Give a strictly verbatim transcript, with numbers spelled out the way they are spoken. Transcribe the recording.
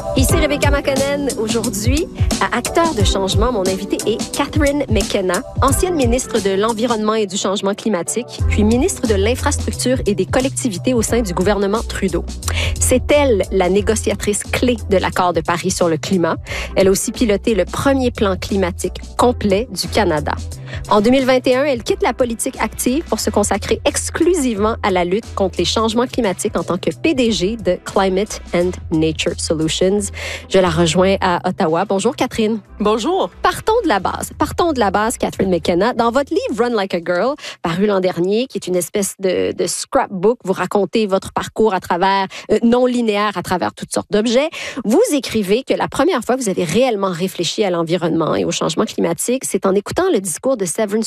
Ici Rebecca McConnell. Aujourd'hui, à Acteurs de changement, mon invité est Catherine McKenna, ancienne ministre de l'Environnement et du Changement climatique, puis ministre de l'Infrastructure et des collectivités au sein du gouvernement Trudeau. C'est elle la négociatrice clé de l'accord de Paris sur le climat. Elle a aussi piloté le premier plan climatique complet du Canada. En deux mille vingt et un, elle quitte la politique active pour se consacrer exclusivement à la lutte contre les changements climatiques en tant que P D G de Climate and Nature Solutions. Je la rejoins à Ottawa. Bonjour, Catherine. Bonjour. Partons de la base. Partons de la base, Catherine McKenna. Dans votre livre Run Like a Girl, paru l'an dernier, qui est une espèce de, de scrapbook, vous racontez votre parcours à travers, euh, non linéaire à travers toutes sortes d'objets. Vous écrivez que la première fois que vous avez réellement réfléchi à l'environnement et au changement climatique, c'est en écoutant le discours de Severance